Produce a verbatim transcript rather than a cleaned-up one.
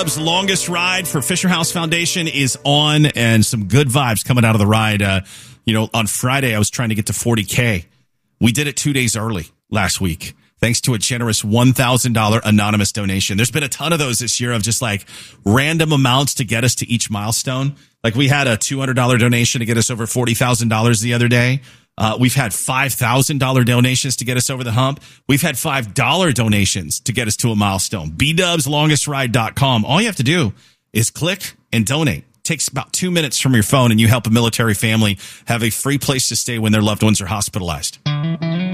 B-Dub's longest ride for Fisher House Foundation is on, and some good vibes coming out of the ride. Uh, you know, on Friday, I was trying to get to forty K. We did it two days early last week, thanks to a generous one thousand dollars anonymous donation. There's been a ton of those this year of just like random amounts to get us to each milestone. Like we had a two hundred dollars donation to get us over forty thousand dollars the other day. Uh, we've had five thousand dollars donations to get us over the hump. We've had five dollars donations to get us to a milestone. B Dubs longest ride dot com. All you have to do is click and donate. It takes about two minutes from your phone, and you help a military family have a free place to stay when their loved ones are hospitalized.